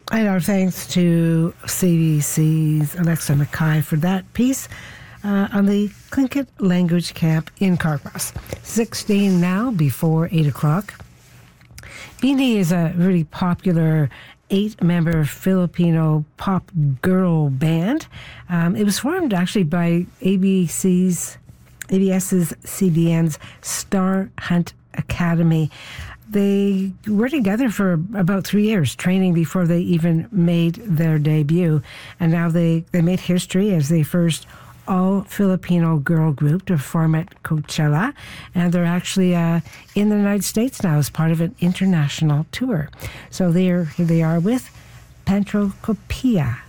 And our thanks to CBC's Alexa Mackay for that piece on the Tlingit Language Camp in Carcross. 16 now, before 8 o'clock. Beanie is a really popular 8-member Filipino pop girl band. It was formed actually by ABS's CBN's Star Hunt Academy. They were together for about 3 years, training before they even made their debut. And now they made history as the first all-Filipino girl group to perform at Coachella. And they're actually in the United States now as part of an international tour. So here they are with Pantrocopia.